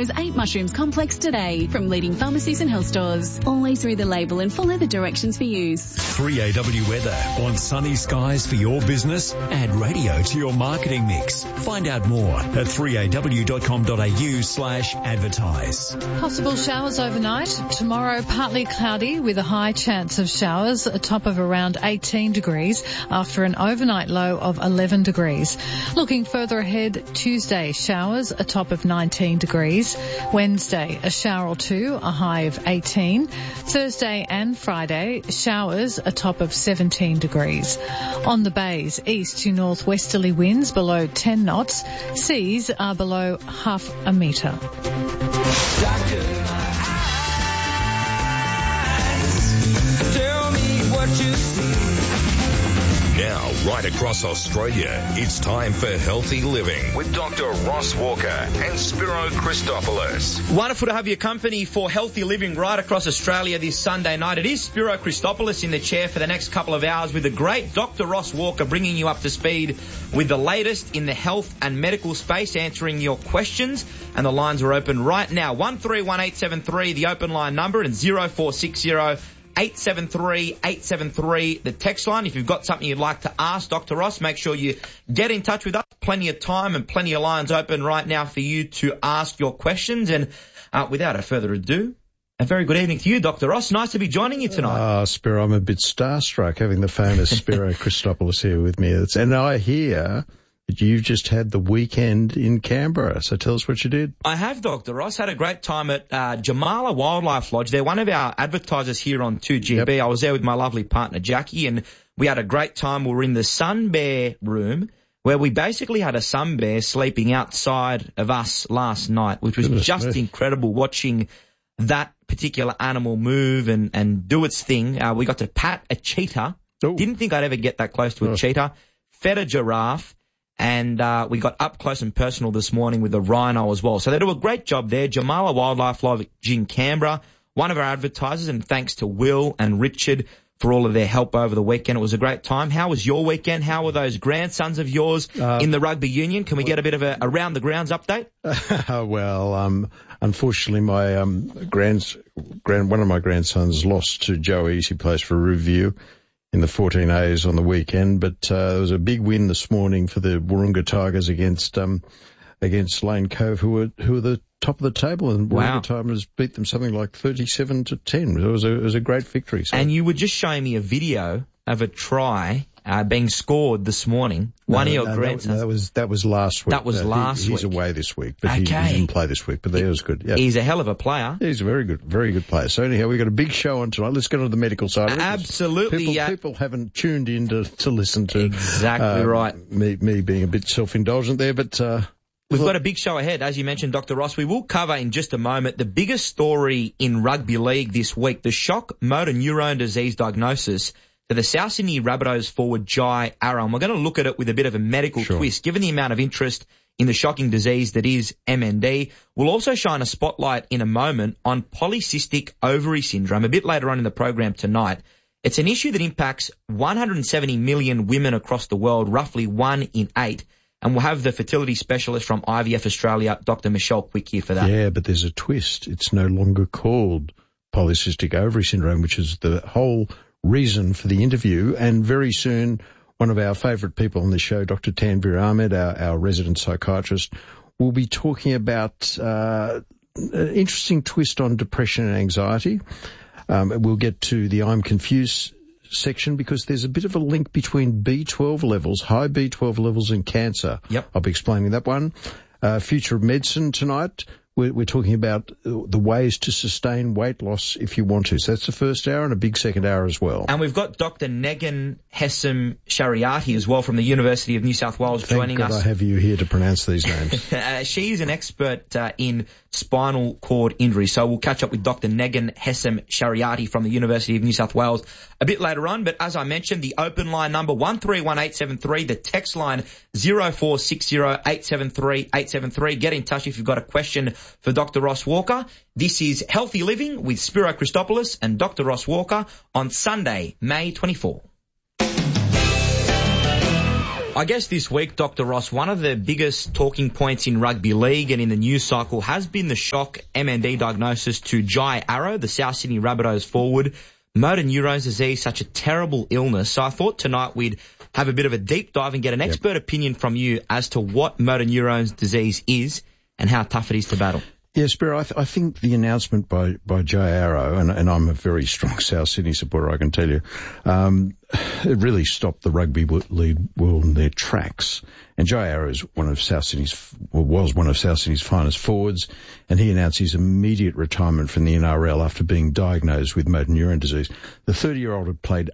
Spiro's 8 Mushrooms Complex today from leading pharmacies and health stores. Always read the label and follow the directions for use. 3AW weather. Want sunny skies for your business? Add radio to your marketing mix. Find out more at 3aw.com.au/advertise. Possible showers overnight. Tomorrow, partly cloudy with a high chance of showers, a top of around 18 degrees after an overnight low of 11 degrees. Looking further ahead, Tuesday, showers, a top of 19 degrees. Wednesday, a shower or two, a high of 18. Thursday and Friday, showers, a top of 17 degrees. On the bays, east to northwesterly winds below 10 knots. Seas are below half a metre. Now, right across Australia, it's time for Healthy Living with Dr. Ross Walker and Spiro Christopoulos. Wonderful to have your company for Healthy Living right across Australia this Sunday night. It is Spiro Christopoulos in the chair for the next couple of hours with the great Dr. Ross Walker bringing you up to speed with the latest in the health and medical space, answering your questions. And the lines are open right now. 131873, the open line number, and 0460 873 the text line. If you've got something you'd like to ask Dr. Ross, make sure you get in touch with us. Plenty of time and plenty of lines open right now for you to ask your questions. And without further ado, a very good evening to you, Dr. Ross. Nice to be joining you tonight. Spiro, I'm a bit starstruck having the famous Spiro Christopoulos here with me. And I hear that you've just had the weekend in Canberra. So tell us what you did. I have, Dr. Ross. Had a great time at Jamala Wildlife Lodge. They're one of our advertisers here on 2GB. Yep. I was there with my lovely partner, Jackie, and we had a great time. We were in the sun bear room where we basically had a sun bear sleeping outside of us last night, which was just incredible watching that particular animal move and do its thing. We got to pat a cheetah. Oh. Didn't think I'd ever get that close to a cheetah. Fed a giraffe. And we got up close and personal this morning with the rhino as well. So they do a great job there. Jamala Wildlife Lodge in Canberra, one of our advertisers, and thanks to Will and Richard for all of their help over the weekend. It was a great time. How was your weekend? How were those grandsons of yours in the rugby union? Can we get a bit of a around the grounds update? Unfortunately, my one of my grandsons lost to Joe Easy, plays for Review in the 14As on the weekend, but there was a big win this morning for the Wahroonga Tigers against Lane Cove, who were the top of the table, and Wahroonga Tigers beat them something like 37-10. It was a great victory. So. And you were just showing me a video of a try being scored this morning. One of your grandsons. That was last week. That was last week. He's away this week, but he didn't play this week. But that was good. Yeah. He's a hell of a player. He's a very good player. So anyhow, we've got a big show on tonight. Let's get on to the medical side of it. Absolutely. People haven't tuned in to listen to exactly right. Me being a bit self-indulgent there, but. We've got a big show ahead, as you mentioned, Dr. Ross. We will cover in just a moment the biggest story in rugby league this week, the shock motor neurone disease diagnosis to the South Sydney Rabbitohs forward Jai Arrow. And we're going to look at it with a bit of a medical twist, given the amount of interest in the shocking disease that is MND. We'll also shine a spotlight in a moment on polycystic ovary syndrome a bit later on in the program tonight. It's an issue that impacts 170 million women across the world, roughly 1 in 8. And we'll have the fertility specialist from IVF Australia, Dr. Michelle Quick, here for that. Yeah, but there's a twist. It's no longer called polycystic ovary syndrome, which is the whole reason for the interview. And very soon, one of our favourite people on the show, Dr. Tanvir Ahmed, our resident psychiatrist, will be talking about an interesting twist on depression and anxiety. We'll get to the I'm confused section because there's a bit of a link between B12 levels, high B12 levels, and cancer. Yep. I'll be explaining that one. Future of medicine tonight. We're talking about the ways to sustain weight loss if you want to. So that's the first hour and a big second hour as well. And we've got Dr. Negan Hessam Shariati as well from the University of New South Wales joining us. Thank God I have you here to pronounce these names. She's an expert in spinal cord injury. So we'll catch up with Dr. Negan Hessam Shariati from the University of New South Wales a bit later on. But as I mentioned, the open line number 131873, the text line 0460 873 873. Get in touch if you've got a question for Dr. Ross Walker. This is Healthy Living with Spiro Christopoulos and Dr. Ross Walker on Sunday, May 24. I guess this week, Dr. Ross, one of the biggest talking points in rugby league and in the news cycle has been the shock MND diagnosis to Jai Arrow, the South Sydney Rabbitohs forward. Motor neurone disease, such a terrible illness. So I thought tonight we'd have a bit of a deep dive and get an expert opinion from you as to what motor neurone disease is and how tough it is to battle. Yeah, Spiro, I think the announcement by Jai Arrow, and I'm a very strong South Sydney supporter, I can tell you, it really stopped the rugby league world in their tracks. And Jai Arrow is was one of South Sydney's finest forwards, and he announced his immediate retirement from the NRL after being diagnosed with motor neurone disease. The 30-year-old had played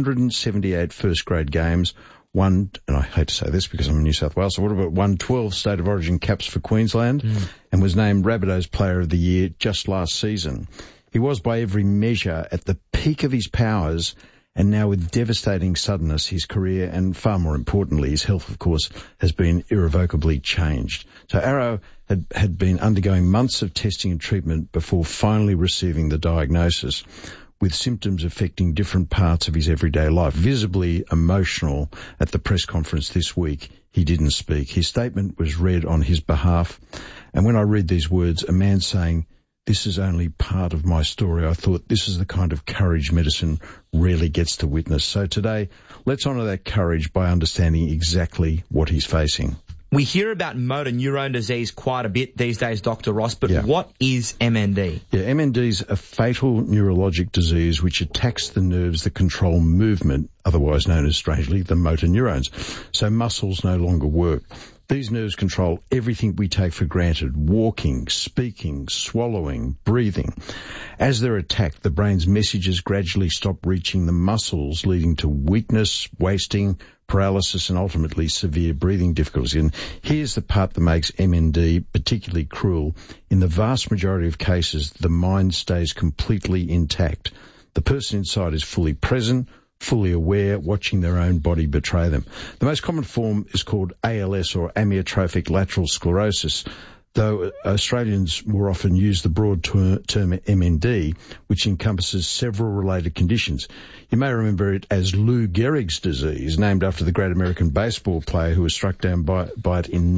178 first-grade games, and I hate to say this because I'm in New South Wales, so what about won 12 State of Origin caps for Queensland and was named Rabbitohs Player of the Year just last season. He was by every measure at the peak of his powers, and now with devastating suddenness, his career and far more importantly, his health, of course, has been irrevocably changed. So Arrow had been undergoing months of testing and treatment before finally receiving the diagnosis, with symptoms affecting different parts of his everyday life. Visibly emotional at the press conference this week, he didn't speak. His statement was read on his behalf, and when I read these words, a man saying, "This is only part of my story," I thought this is the kind of courage medicine rarely gets to witness. So today, let's honour that courage by understanding exactly what he's facing. We hear about motor neurone disease quite a bit these days, Dr. Ross, but what is MND? Yeah, MND is a fatal neurologic disease which attacks the nerves that control movement, otherwise known as, strangely, the motor neurons. So muscles no longer work. These nerves control everything we take for granted: walking, speaking, swallowing, breathing. As they're attacked, the brain's messages gradually stop reaching the muscles, leading to weakness, wasting, paralysis, and ultimately severe breathing difficulties. And here's the part that makes MND particularly cruel. In the vast majority of cases, the mind stays completely intact. The person inside is fully present, fully aware, watching their own body betray them. The most common form is called ALS, or amyotrophic lateral sclerosis, though Australians more often use the broad term MND, which encompasses several related conditions. You may remember it as Lou Gehrig's disease, named after the great American baseball player who was struck down by it in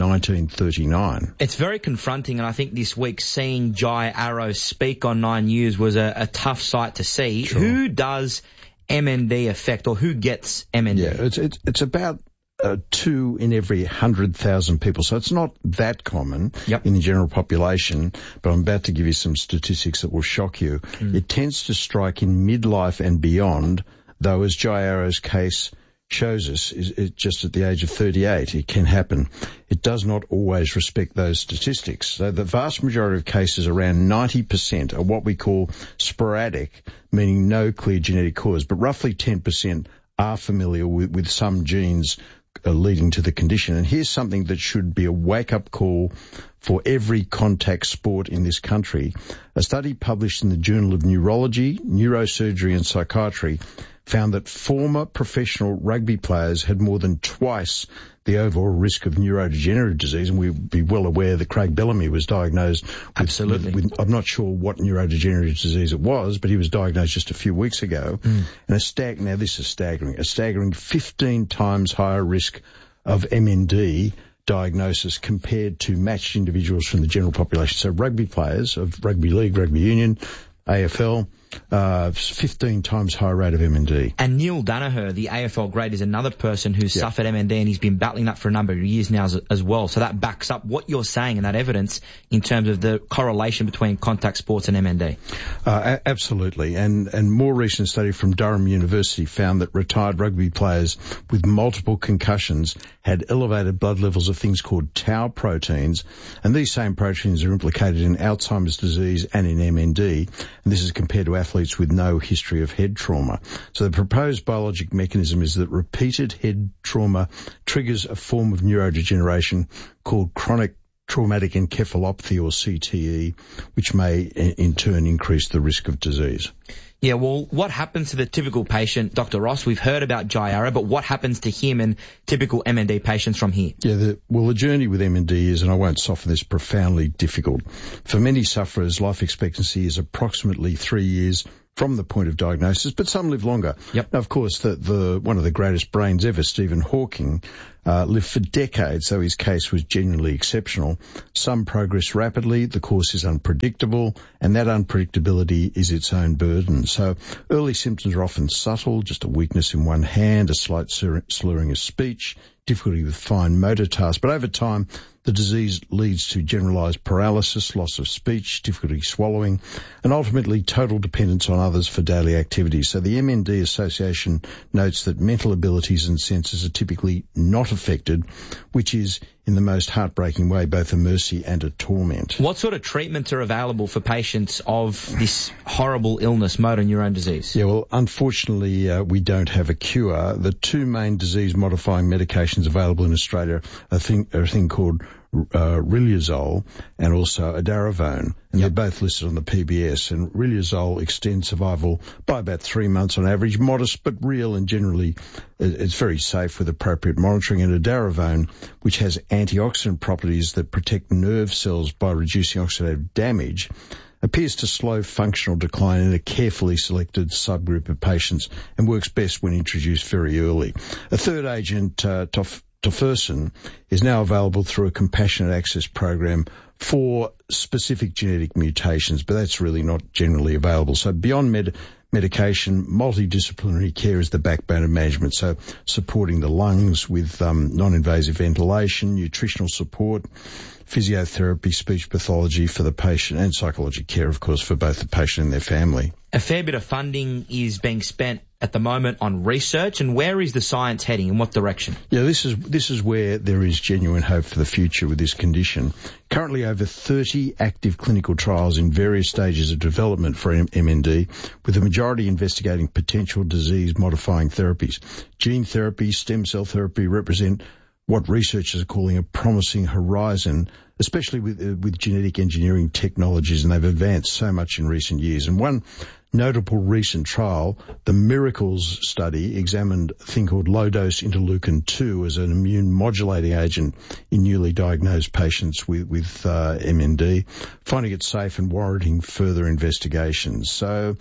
1939. It's very confronting, and I think this week seeing Jai Arrow speak on 9 News was a tough sight to see. Sure. Who does MND affect, or who gets MND? Yeah, it's about 2 in every 100,000 people. So it's not that common in the general population, but I'm about to give you some statistics that will shock you. It tends to strike in midlife and beyond, though as Jai Arrow's case shows us, is just at the age of 38, it can happen. It does not always respect those statistics. So the vast majority of cases, around 90%, are what we call sporadic, meaning no clear genetic cause, but roughly 10% are familiar with some genes leading to the condition. And here's something that should be a wake-up call for every contact sport in this country. A study published in the Journal of Neurology, Neurosurgery and Psychiatry found that former professional rugby players had more than twice the overall risk of neurodegenerative disease, and we'd be well aware that Craig Bellamy was diagnosed with I'm not sure what neurodegenerative disease it was, but he was diagnosed just a few weeks ago. And now this is staggering, a staggering 15 times higher risk of MND diagnosis compared to matched individuals from the general population. So rugby players of rugby league, rugby union, AFL, 15 times higher rate of MND. And Neil Danaher, the AFL great, is another person who's suffered MND, and he's been battling that for a number of years now as well. So that backs up what you're saying and that evidence in terms of the correlation between contact sports and MND. Absolutely. And more recent study from Durham University found that retired rugby players with multiple concussions had elevated blood levels of things called tau proteins, and these same proteins are implicated in Alzheimer's disease and in MND, and this is compared to athletes with no history of head trauma. So the proposed biologic mechanism is that repeated head trauma triggers a form of neurodegeneration called chronic traumatic encephalopathy, or CTE, which may in turn increase the risk of disease. Yeah, well, what happens to the typical patient, Dr. Ross? We've heard about Jai Arrow, but what happens to him and typical MND patients from here? Yeah, the journey with MND is, and I won't soften this, profoundly difficult. For many sufferers, life expectancy is approximately 3 years, from the point of diagnosis, but some live longer. Yep. Now, of course, one of the greatest brains ever, Stephen Hawking, lived for decades, so his case was genuinely exceptional. Some progress rapidly, the course is unpredictable, and that unpredictability is its own burden. So early symptoms are often subtle, just a weakness in one hand, a slight slurring of speech, difficulty with fine motor tasks, but over time the disease leads to generalised paralysis, loss of speech, difficulty swallowing, and ultimately total dependence on others for daily activities. So the MND Association notes that mental abilities and senses are typically not affected, which is in the most heartbreaking way both a mercy and a torment. What sort of treatments are available for patients of this horrible illness, motor neurone disease? Yeah, well, unfortunately, we don't have a cure. The two main disease-modifying medications available in Australia are a thing called Riluzole and also Edaravone, and they're both listed on the PBS. And Riluzole extends survival by about 3 months on average, modest but real, and generally it's very safe with appropriate monitoring. And Edaravone, which has antioxidant properties that protect nerve cells by reducing oxidative damage, appears to slow functional decline in a carefully selected subgroup of patients and works best when introduced very early. A third agent, Tofersen, is now available through a compassionate access program for specific genetic mutations, but that's really not generally available. So beyond medication, multidisciplinary care is the backbone of management. So supporting the lungs with non-invasive ventilation, nutritional support, physiotherapy, speech pathology for the patient, and psychological care, of course, for both the patient and their family. A fair bit of funding is being spent at the moment on research, and where is the science heading? In what direction? Yeah, this is where there is genuine hope for the future with this condition. Currently over 30 active clinical trials in various stages of development for MND, with the majority investigating potential disease-modifying therapies. Gene therapy, stem cell therapy represent what researchers are calling a promising horizon, especially with genetic engineering technologies, and they've advanced so much in recent years. And one notable recent trial, the Miracles study, examined a thing called low-dose interleukin-2 as an immune-modulating agent in newly diagnosed patients with MND, finding it safe and warranting further investigations. So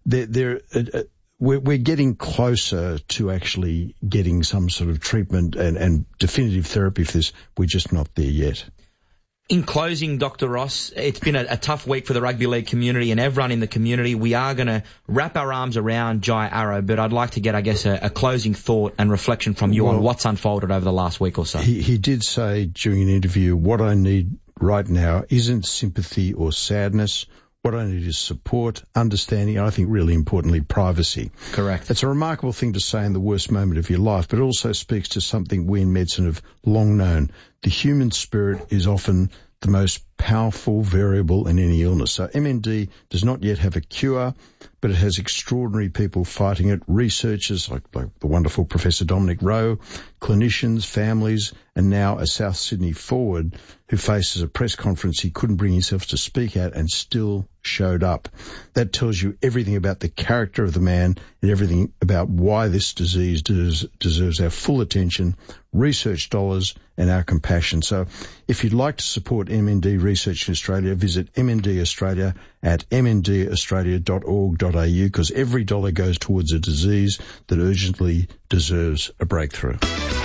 we're getting closer to actually getting some sort of treatment and definitive therapy for this. We're just not there yet. In closing, Dr. Ross, it's been a tough week for the rugby league community and everyone in the community. We are going to wrap our arms around Jai Arrow, but I'd like to get, I guess, a closing thought and reflection from you on what's unfolded over the last week or so. He did say during an interview, what I need right now isn't sympathy or sadness. What I need is support, understanding, and I think really importantly, privacy. Correct. It's a remarkable thing to say in the worst moment of your life, but it also speaks to something we in medicine have long known. The human spirit is often the most powerful variable in any illness. So MND does not yet have a cure, but it has extraordinary people fighting it, researchers like the wonderful Professor Dominic Rowe, clinicians, families, and now a South Sydney forward who faces a press conference he couldn't bring himself to speak at and still showed up. That tells you everything about the character of the man and everything about why this disease deserves our full attention, research dollars, and our compassion. So if you'd like to support MND research in Australia, visit MND Australia at mndaustralia.org.au, because every dollar goes towards a disease that urgently deserves a breakthrough.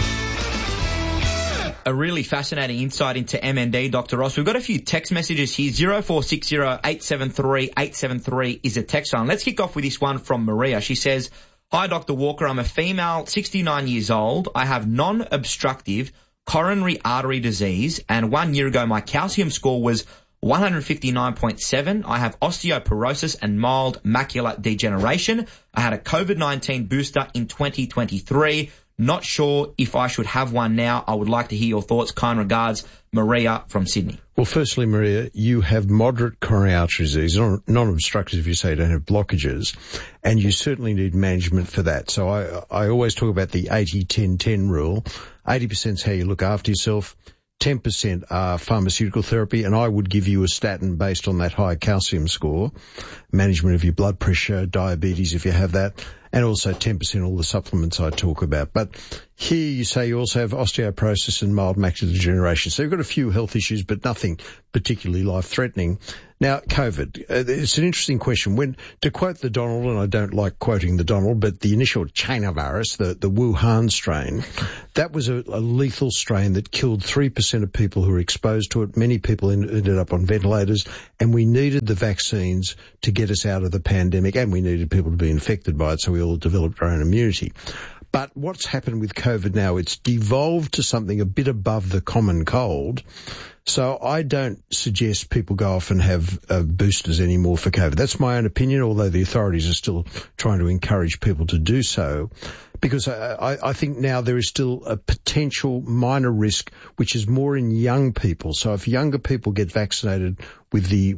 A really fascinating insight into MND, Dr. Ross. We've got a few text messages here. 0460 873 873 is a text line. Let's kick off with this one from Maria. She says, "Hi, Dr. Walker. I'm a female, 69 years old. I have non-obstructive coronary artery disease, and 1 year ago my calcium score was 159.7. I have osteoporosis and mild macular degeneration. I had a COVID-19 booster in 2023. Not sure if I should have one now. I would like to hear your thoughts. Kind regards, Maria from Sydney." Well, firstly, Maria, you have moderate coronary artery disease, non-obstructive if you say you don't have blockages, and you certainly need management for that. So I always talk about the 80-10-10 rule. 80% is how you look after yourself, 10% are pharmaceutical therapy, and I would give you a statin based on that high calcium score, management of your blood pressure, diabetes if you have that, and also 10% all the supplements I talk about. But here you say you also have osteoporosis and mild macular degeneration. So you've got a few health issues, but nothing particularly life-threatening. Now, COVID, it's an interesting question. To quote the Donald, and I don't like quoting the Donald, but the initial China virus, the Wuhan strain, that was a lethal strain that killed 3% of people who were exposed to it. Many people ended up on ventilators, and we needed the vaccines to get us out of the pandemic, and we needed people to be infected by it, so we all developed our own immunity. But what's happened with COVID now, it's devolved to something a bit above the common cold. So I don't suggest people go off and have boosters anymore for COVID. That's my own opinion, although the authorities are still trying to encourage people to do so, because I think now there is still a potential minor risk, which is more in young people. So if younger people get vaccinated with the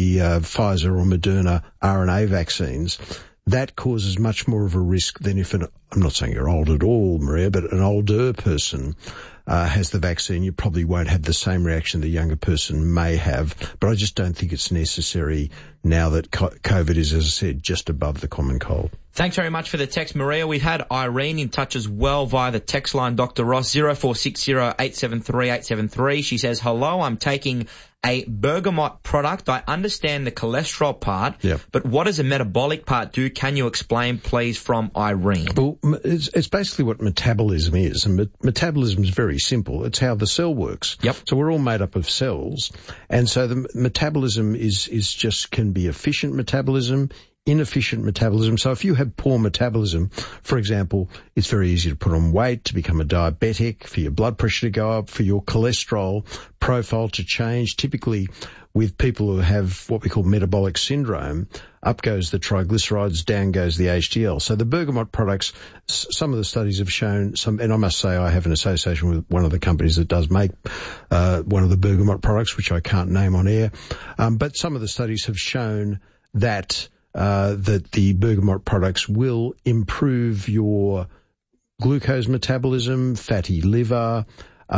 Pfizer or Moderna RNA vaccines, that causes much more of a risk than if I'm not saying you're old at all, Maria, but an older person has the vaccine. You probably won't have the same reaction the younger person may have. But I just don't think it's necessary now that COVID is, as I said, just above the common cold. Thanks very much for the text, Maria. We've had Irene in touch as well via the text line, Dr. Ross, 0460 873 873. She says, hello, I'm taking a bergamot product. I understand the cholesterol part, but what does the metabolic part do? Can you explain, please, from Irene? Well, it's basically what metabolism is. And metabolism is very simple. It's how the cell works. Yep. So we're all made up of cells. And so the metabolism can be efficient metabolism, inefficient metabolism. So if you have poor metabolism, for example, it's very easy to put on weight, to become a diabetic, for your blood pressure to go up, for your cholesterol profile to change. Typically with people who have what we call metabolic syndrome, up goes the triglycerides, down goes the HDL. So the bergamot products, some of the studies have shown and I must say I have an association with one of the companies that does make one of the bergamot products, which I can't name on air. But some of the studies have shown that the bergamot products will improve your glucose metabolism, fatty liver.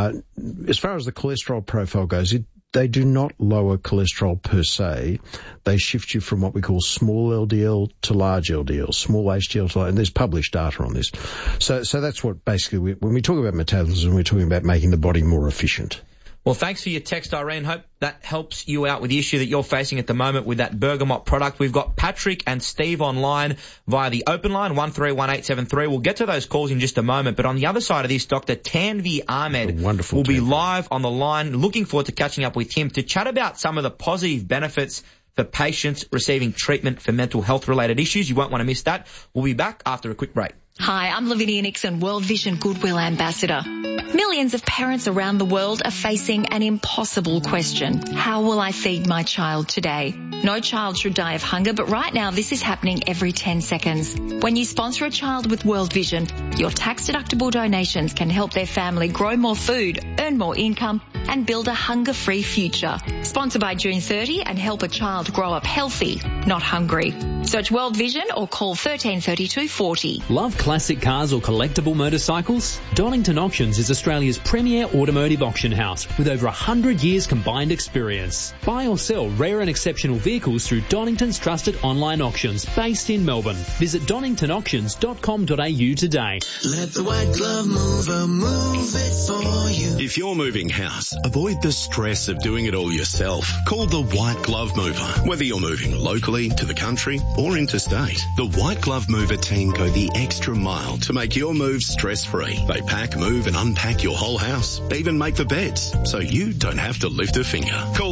As far as the cholesterol profile goes, they do not lower cholesterol per se. They shift you from what we call small LDL to large LDL, small HDL to large, and there's published data on this. So that's what basically, when we talk about metabolism, we're talking about making the body more efficient. Well, thanks for your text, Irene. Hope that helps you out with the issue that you're facing at the moment with that bergamot product. We've got Patrick and Steve online via the open line, 131873. We'll get to those calls in just a moment. But on the other side of this, Dr. Tanvi Ahmed will be live on the line. Looking forward to catching up with him to chat about some of the positive benefits for patients receiving treatment for mental health related issues. You won't want to miss that. We'll be back after a quick break. Hi, I'm Lavinia Nixon, World Vision Goodwill Ambassador. Millions of parents around the world are facing an impossible question. How will I feed my child today? No child should die of hunger, but right now this is happening every 10 seconds. When you sponsor a child with World Vision, your tax-deductible donations can help their family grow more food, earn more income, and build a hunger-free future. Sponsor by June 30 and help a child grow up healthy, not hungry. Search World Vision or call 1332 40. Love classic cars or collectible motorcycles? Donington Auctions is Australia's premier automotive auction house with over 100 years combined experience. Buy or sell rare and exceptional vehicles through Donington's trusted online auctions based in Melbourne. Visit doningtonauctions.com.au today. Let the White Glove Mover move it for you. If you're moving house, avoid the stress of doing it all yourself. Call the White Glove Mover. Whether you're moving locally, to the country or interstate, the White Glove Mover team go the extra mile to make your move stress-free. They pack, move and unpack your whole house. They even make the beds, so you don't have to lift a finger. Call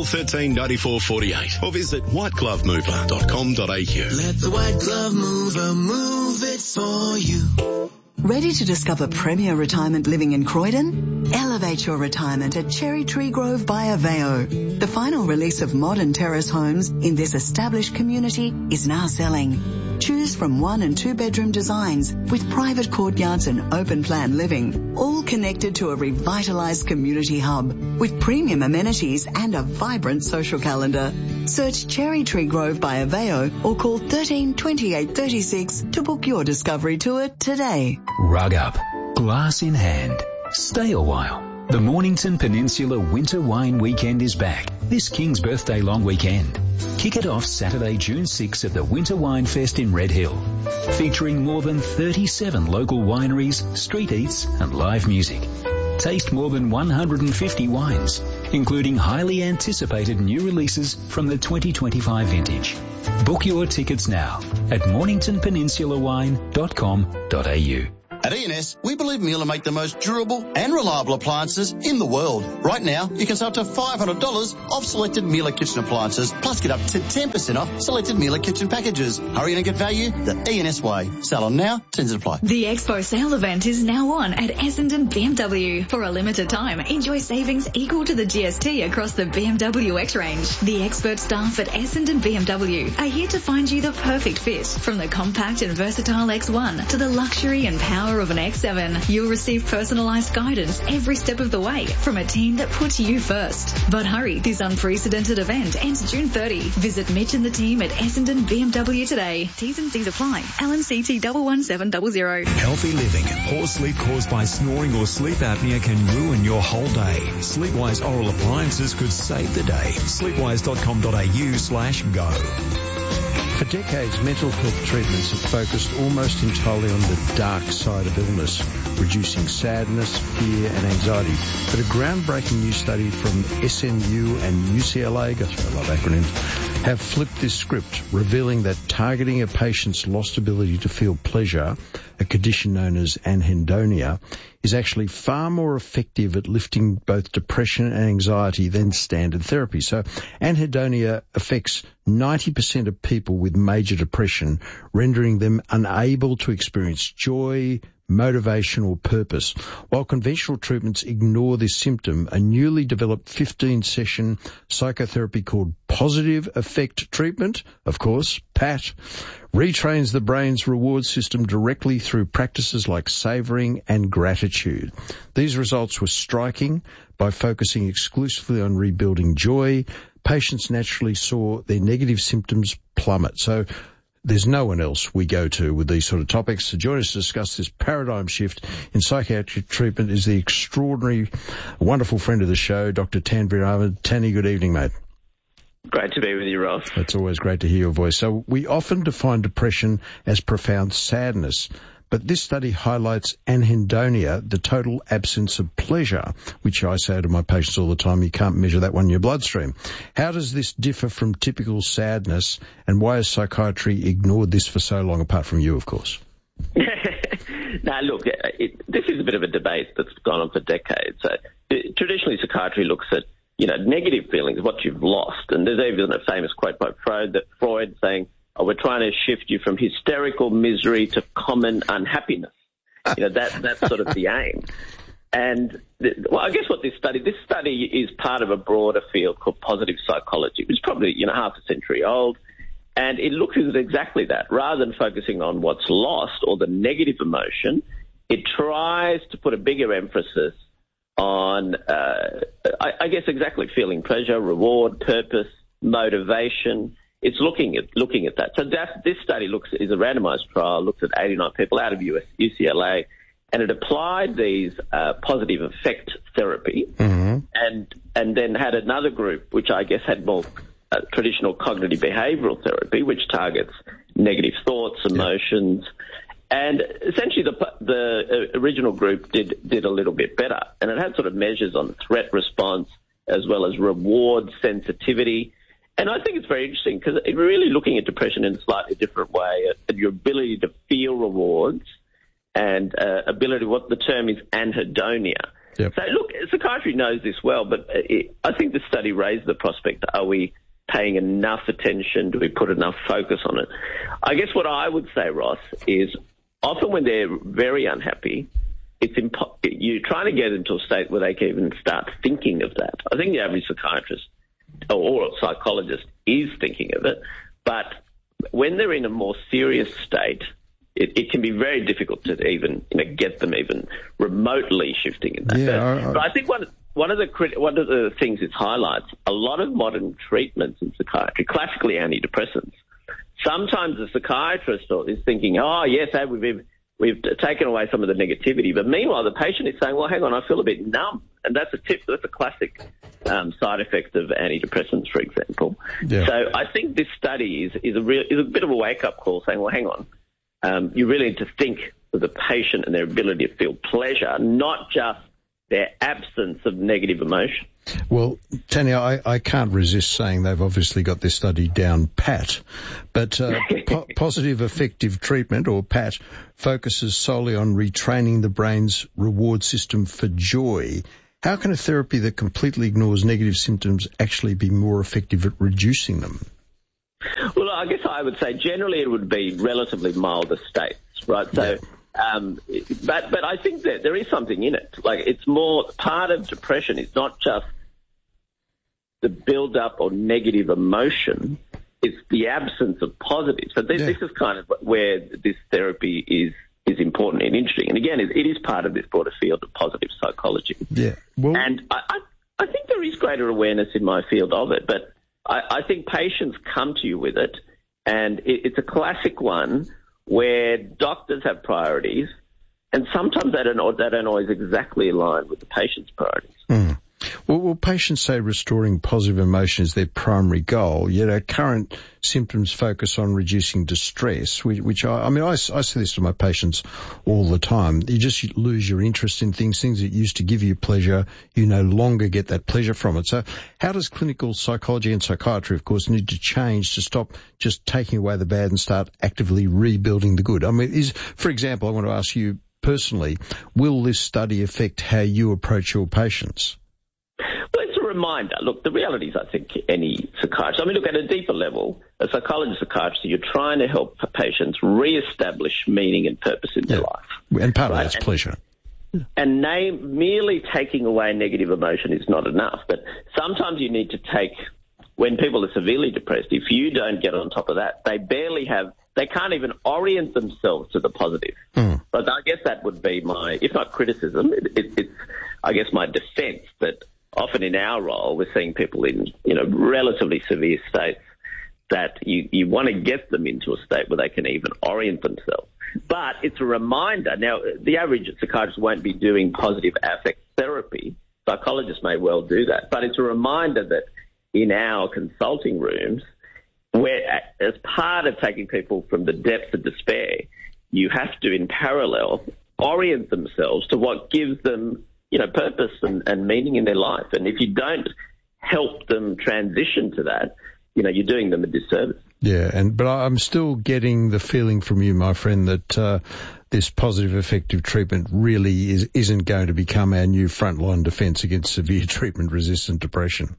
139448 or visit whiteglovemover.com.au. Let the White Glove Mover move it for you. Ready to discover premier retirement living in Croydon? Elevate your retirement at Cherry Tree Grove by Aveo. The final release of modern terrace homes in this established community is now selling. Choose from 1 and 2 bedroom designs with private courtyards and open plan living, all connected to a revitalised community hub with premium amenities and a vibrant social calendar. Search Cherry Tree Grove by Aveo or call 13 28 36 to book your discovery tour today. Rug up, glass in hand. Stay a while. The Mornington Peninsula Winter Wine Weekend is back this King's Birthday long weekend. Kick it off Saturday, June 6 at the Winter Wine Fest in Red Hill, featuring more than 37 local wineries, street eats and live music. Taste more than 150 wines, including highly anticipated new releases from the 2025 vintage. Book your tickets now at morningtonpeninsulawine.com.au. At E&S, we believe Miele make the most durable and reliable appliances in the world. Right now, you can save up to $500 off selected Miele kitchen appliances, plus get up to 10% off selected Miele kitchen packages. Hurry in and get value the E&S way. Sale on now, terms apply. The Expo sale event is now on at Essendon BMW. For a limited time, enjoy savings equal to the GST across the BMW X range. The expert staff at Essendon BMW are here to find you the perfect fit, from the compact and versatile X1 to the luxury and power of an X7. You'll receive personalised guidance every step of the way from a team that puts you first. But hurry, this unprecedented event ends June 30. Visit Mitch and the team at Essendon BMW today. T's and C's apply. LNCT 11700. Healthy living. Poor sleep caused by snoring or sleep apnea can ruin your whole day. Sleepwise oral appliances could save the day. Sleepwise.com.au/go. For decades, mental health treatments have focused almost entirely on the dark side of illness, reducing sadness, fear and anxiety. But a groundbreaking new study from SMU and UCLA, gosh, I love acronyms, have flipped this script, revealing that targeting a patient's lost ability to feel pleasure, a condition known as anhedonia, is actually far more effective at lifting both depression and anxiety than standard therapy. So anhedonia affects 90% of people with major depression, rendering them unable to experience joy, motivation or purpose. While conventional treatments ignore this symptom, a newly developed 15-session psychotherapy called Positive Affect Treatment, of course, PAT, retrains the brain's reward system directly through practices like savouring and gratitude. These results were striking. By focusing exclusively on rebuilding joy, patients naturally saw their negative symptoms plummet. So there's no one else we go to with these sort of topics. To join us to discuss this paradigm shift in psychiatric treatment is the extraordinary, wonderful friend of the show, Dr. Tanvir Ahmed. Tanny, good evening, mate. Great to be with you, Ross. It's always great to hear your voice. So we often define depression as profound sadness, but this study highlights anhedonia, the total absence of pleasure, which I say to my patients all the time, you can't measure that one in your bloodstream. How does this differ from typical sadness, and why has psychiatry ignored this for so long, apart from you, of course? Now, look, this is a bit of a debate that's gone on for decades. Traditionally, psychiatry looks at negative feelings, what you've lost. And there's even a famous quote by Freud saying, we're trying to shift you from hysterical misery to common unhappiness. That's sort of the aim. And I guess what this study is part of a broader field called positive psychology, which is probably, half a century old. And it looks at exactly that. Rather than focusing on what's lost or the negative emotion, it tries to put a bigger emphasis on, I guess, exactly feeling pleasure, reward, purpose, motivation. It's looking at that. So this study is a randomized trial, looks at 89 people out of UCLA, and it applied these positive affect therapy, and then had another group which I guess had more traditional cognitive behavioral therapy, which targets negative thoughts, emotions. And essentially, the original group did a little bit better, and it had sort of measures on threat response as well as reward sensitivity. And I think it's very interesting because it's really looking at depression in a slightly different way, at your ability to feel rewards and ability, what the term is, anhedonia. Yep. So look, psychiatry knows this well, but I think the study raised the prospect: are we paying enough attention? Do we put enough focus on it? I guess what I would say, Ross, is often when they're very unhappy, you're trying to get into a state where they can even start thinking of that. I think the average psychiatrist or psychologist is thinking of it, but when they're in a more serious state, it can be very difficult to even get them even remotely shifting in that. Yeah, but I think one of the things it highlights, a lot of modern treatments in psychiatry, classically antidepressants, sometimes the psychiatrist is thinking, oh yes, we've we've taken away some of the negativity. But meanwhile, the patient is saying, well, hang on, I feel a bit numb. And that's a classic side effect of antidepressants, for example. Yeah. So I think this study is a bit of a wake-up call saying, well, hang on, you really need to think of the patient and their ability to feel pleasure, not just their absence of negative emotion. Well, Tanya, I can't resist saying they've obviously got this study down pat, but positive effective treatment, or PAT, focuses solely on retraining the brain's reward system for joy. How can a therapy that completely ignores negative symptoms actually be more effective at reducing them? Well, I guess I would say generally it would be relatively milder states, right? So, but I think that there is something in it. Like, it's more part of depression. It's not just the build-up or negative emotion. It's the absence of positive. So this is kind of where this therapy is important and interesting. And again, it is part of this broader field of positive psychology. Yeah. Well, and I think there is greater awareness in my field of it, but I think patients come to you with it, and it's a classic one where doctors have priorities, and sometimes they don't always exactly align with the patient's priorities. Mm. Well, patients say restoring positive emotion is their primary goal, yet our current symptoms focus on reducing distress, which I say this to my patients all the time. You just lose your interest in things that used to give you pleasure. You no longer get that pleasure from it. So how does clinical psychology and psychiatry, of course, need to change to stop just taking away the bad and start actively rebuilding the good? I mean, for example, I want to ask you personally, will this study affect how you approach your patients? Well, it's a reminder. Look, the reality is, I think, any psychiatrist, look, at a deeper level, a psychologist, psychiatrist, you're trying to help patients re-establish meaning and purpose in their life. And part of that's pleasure. And merely taking away negative emotion is not enough. But sometimes you need to when people are severely depressed, if you don't get on top of that, they can't even orient themselves to the positive. Mm. But I guess that would be if not criticism, it's I guess my defense that often in our role, we're seeing people in, relatively severe states that you want to get them into a state where they can even orient themselves. But it's a reminder. Now, the average psychiatrist won't be doing positive affect therapy. Psychologists may well do that. But it's a reminder that in our consulting rooms, where as part of taking people from the depths of despair, you have to, in parallel, orient themselves to what gives them purpose and meaning in their life. And if you don't help them transition to that, you're doing them a disservice. Yeah, but I'm still getting the feeling from you, my friend, that this positive effective treatment really isn't going to become our new frontline defence against severe treatment-resistant depression.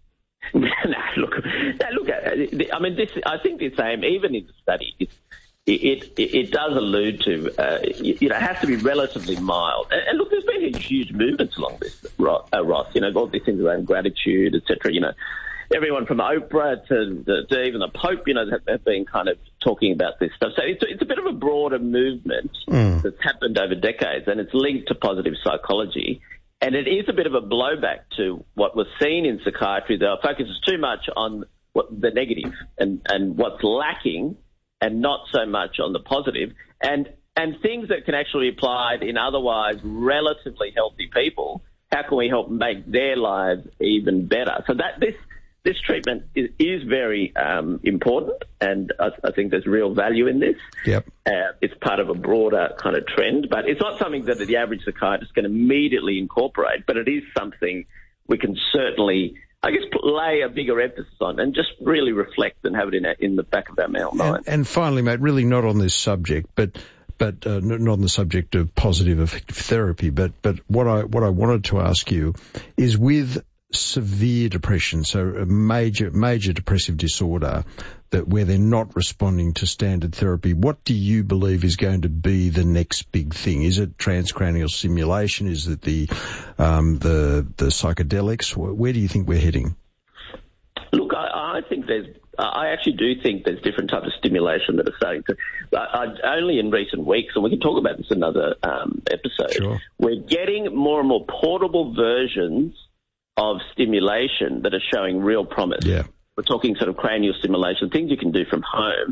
I think the same, even in the study, it does allude to, it has to be relatively mild. And look, there's been huge movements along this, Ross, all these things around gratitude, etc. Everyone from Oprah to even the Pope, have been kind of talking about this stuff. So it's a bit of a broader movement that's happened over decades, and it's linked to positive psychology. And it is a bit of a blowback to what was seen in psychiatry that focuses too much on the negative and what's lacking, and not so much on the positive, and things that can actually be applied in otherwise relatively healthy people. How can we help make their lives even better? So that this treatment is very important, and I think there's real value in this. Yep. It's part of a broader kind of trend, but it's not something that the average psychiatrist can immediately incorporate, but it is something we can certainly, I guess, lay a bigger emphasis on and just really reflect and have it in the back of our mind. And finally, mate, really not on this subject, but not on the subject of positive effective therapy, but what I wanted to ask you is, with severe depression, so a major depressive disorder where they're not responding to standard therapy, what do you believe is going to be the next big thing? Is it transcranial stimulation? Is it the psychedelics? Where do you think we're heading? Look, I think I actually do think there's different types of stimulation that are starting to. Only in recent weeks, and we can talk about this in another episode. Sure. We're getting more and more portable versions of stimulation that are showing real promise. Yeah. We're talking sort of cranial stimulation, things you can do from home,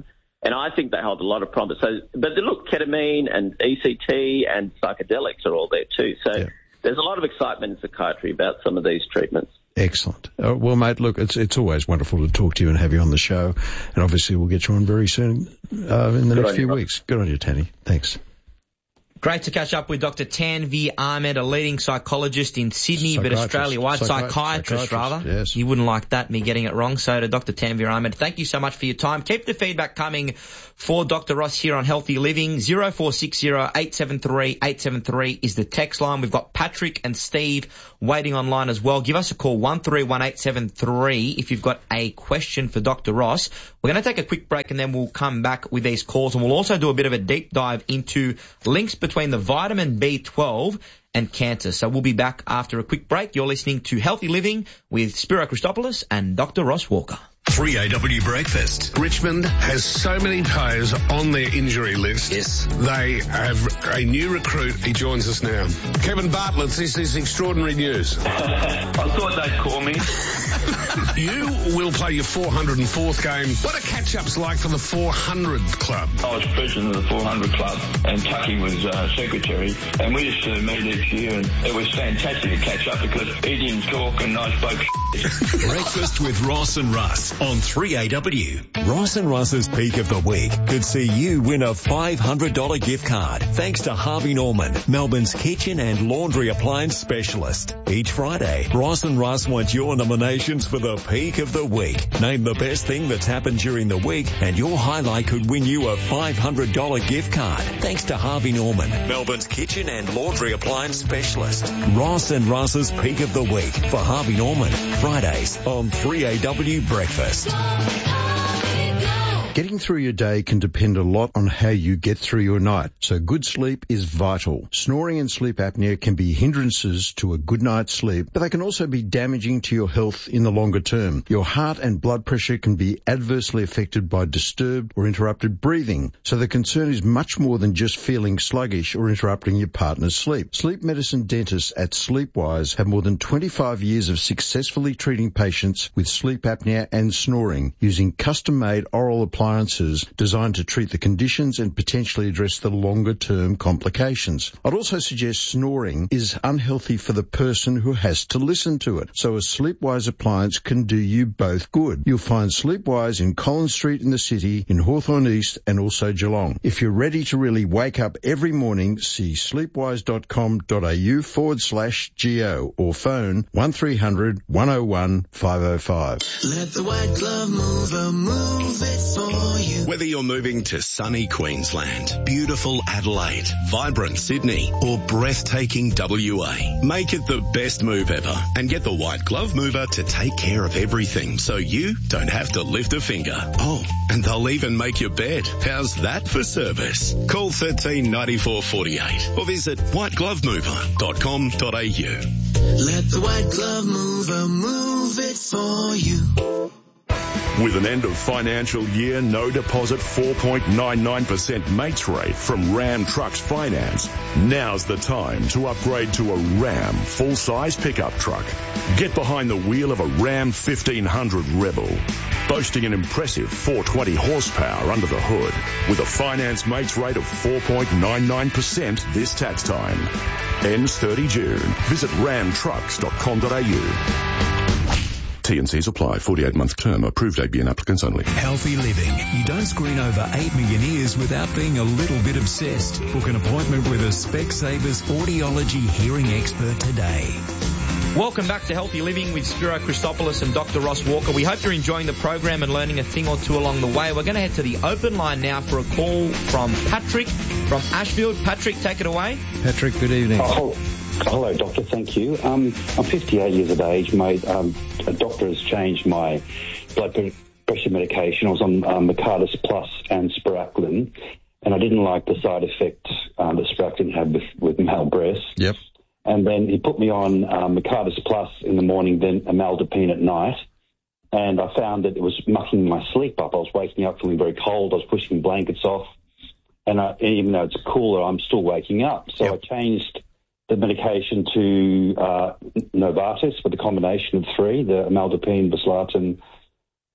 And I think they hold a lot of promise. So, but look, ketamine and ECT and psychedelics are all there too. So there's a lot of excitement in psychiatry about some of these treatments. Excellent. Well, mate, look, it's always wonderful to talk to you and have you on the show. And obviously we'll get you on very soon in the next few weeks. Good on you, Tanny. Thanks. Great to catch up with Dr. Tanveer Ahmed, a leading psychologist in Sydney, but Australia-wide, psychiatrist rather. Yes. You wouldn't like that, me getting it wrong. So to Dr. Tanveer Ahmed, thank you so much for your time. Keep the feedback coming for Dr. Ross here on Healthy Living. 0460 873 873 is the text line. We've got Patrick and Steve waiting online as well. Give us a call, 131873, if you've got a question for Dr. Ross. We're going to take a quick break and then we'll come back with these calls, and we'll also do a bit of a deep dive into links between the vitamin B12 and cancer. So we'll be back after a quick break. You're listening to Healthy Living with Spiro Christopoulos and Dr. Ross Walker. 3AW Breakfast. Richmond has so many players on their injury list. Yes. They have a new recruit. He joins us now. Kevin Bartlett, this is extraordinary news. I thought they'd call me. You will play your 404th game. What are catch-ups like for the 400 club? I was president of the 400 club and Tucky was secretary, and we used to meet each year, and it was fantastic to catch up because he didn't talk and I spoke Breakfast with Ross and Russ on 3AW. Ross and Russ's Peak of the Week could see you win a $500 gift card thanks to Harvey Norman, Melbourne's kitchen and laundry appliance specialist. Each Friday, Ross and Russ want your nominations for the Peak of the Week. Name the best thing that's happened during the week and your highlight could win you a $500 gift card thanks to Harvey Norman, Melbourne's kitchen and laundry appliance specialist. Ross and Russ's Peak of the Week for Harvey Norman. Fridays on 3AW Breakfast. Getting through your day can depend a lot on how you get through your night, so good sleep is vital. Snoring and sleep apnea can be hindrances to a good night's sleep, but they can also be damaging to your health in the longer term. Your heart and blood pressure can be adversely affected by disturbed or interrupted breathing, so the concern is much more than just feeling sluggish or interrupting your partner's sleep. Sleep medicine dentists at Sleepwise have more than 25 years of successfully treating patients with sleep apnea and snoring using custom-made oral appliances designed to treat the conditions and potentially address the longer-term complications. I'd also suggest snoring is unhealthy for the person who has to listen to it, so a Sleepwise appliance can do you both good. You'll find Sleepwise in Collins Street in the city, in Hawthorne East and also Geelong. If you're ready to really wake up every morning, see sleepwise.com.au/GO or phone 1300 101 505. Let the white glove mover move it for you. Whether you're moving to sunny Queensland, beautiful Adelaide, vibrant Sydney, or breathtaking WA, make it the best move ever and get the White Glove Mover to take care of everything so you don't have to lift a finger. Oh, and they'll even make your bed. How's that for service? Call 139448 or visit whiteglovemover.com.au. Let the white glove mover move it for you. With an end of financial year no deposit 4.99% mates rate from Ram Trucks Finance, now's the time to upgrade to a Ram full-size pickup truck. Get behind the wheel of a Ram 1500 Rebel, boasting an impressive 420 horsepower under the hood with a finance mates rate of 4.99% this tax time. Ends 30 June. Visit ramtrucks.com.au. T&Cs apply. 48-month term. Approved ABN applicants only. Healthy living. You don't screen over 8 million ears without being a little bit obsessed. Book an appointment with a Specsavers audiology hearing expert today. Welcome back to Healthy Living with Spiro Christopoulos and Dr. Ross Walker. We hope you're enjoying the program and learning a thing or two along the way. We're going to head to the open line now for a call from Patrick from Ashfield. Patrick, take it away. Patrick, good evening. Hello, Doctor. Thank you. I'm 58 years of age. A doctor has changed my blood pressure medication. I was on Mercatus Plus and Spiraclin, and I didn't like the side effects that Spiraclin had with male breasts. Yep. And then he put me on Mercatus Plus in the morning, then amlodipine at night. And I found that it was mucking my sleep up. I was waking up feeling very cold. I was pushing blankets off. And even though it's cooler, I'm still waking up. So I changed the medication to Novartis with a combination of three, the amlodipine, Bislatin,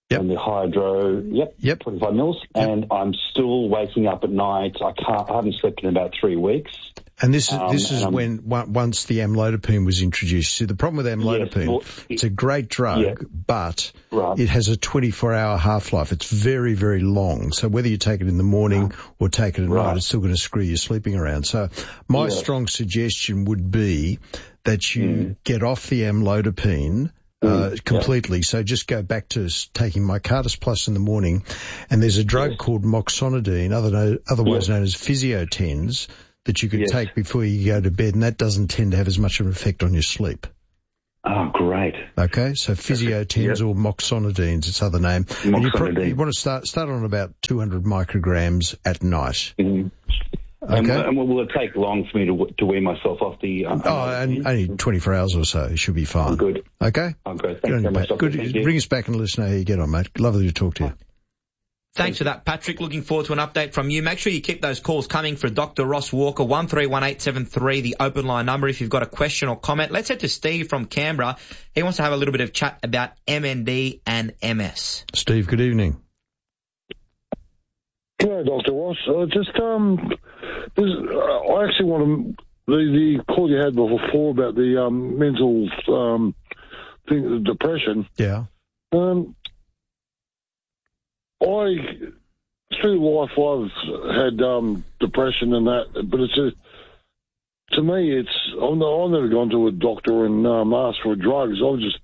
and the hydro, 25 mils, and I'm still waking up at night. I haven't slept in about 3 weeks. And this is when once the amlodipine was introduced. See, the problem with amlodipine, it's a great drug, but it has a 24-hour half-life. It's very, very long. So whether you take it in the morning or take it at night, it's still going to screw your sleeping around. So my strong suggestion would be that you get off the amlodipine completely. So just go back to taking Mycartis Plus in the morning. And there's a drug called moxonidine, otherwise known as Physiotens, that you could take before you go to bed, and that doesn't tend to have as much of an effect on your sleep. Oh, great. Okay, so Physiotens or moxonidines, its other name. And you want to start on about 200 micrograms at night. Okay. And will it take long for me to wean myself off the... only 24 hours or so. It should be fine. Good. Okay? I'm good. Thanks very much, Doctor. Good. Bring us back and let us know how you get on, mate. Lovely to talk to you. Thanks for that, Patrick. Looking forward to an update from you. Make sure you keep those calls coming for Dr. Ross Walker, 131873, the open line number if you've got a question or comment. Let's head to Steve from Canberra. He wants to have a little bit of chat about MND and MS. Steve, good evening. Hello, Dr. Ross. I actually want to... The call you had before about the mental thing, the depression. Yeah. Through life, I've had depression and that, but to me, I've never gone to a doctor and asked for drugs. I was just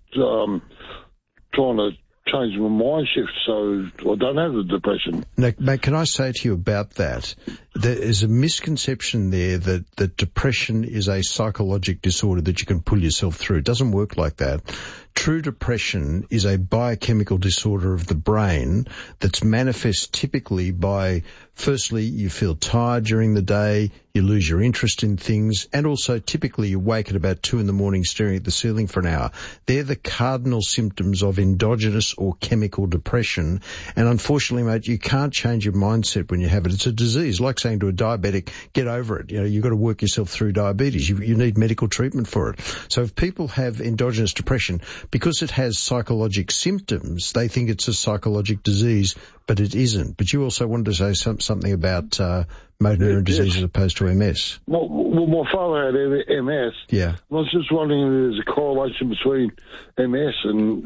trying to change my mind shift so I don't have the depression. Now, mate, can I say to you about that? There is a misconception there that depression is a psychological disorder that you can pull yourself through. It doesn't work like that. True depression is a biochemical disorder of the brain that's manifest typically by, firstly, you feel tired during the day, you lose your interest in things, and also typically you wake at about 2 a.m. staring at the ceiling for an hour. They're the cardinal symptoms of endogenous or chemical depression. And unfortunately, mate, you can't change your mindset when you have it. It's a disease. Like saying to a diabetic, get over it. You know, you've got to work yourself through diabetes. You need medical treatment for it. So if people have endogenous depression, because it has psychological symptoms, they think it's a psychological disease, but it isn't. But you also wanted to say something about motor neuron disease as opposed to MS. Well, my father had MS. Yeah. I was just wondering if there's a correlation between MS and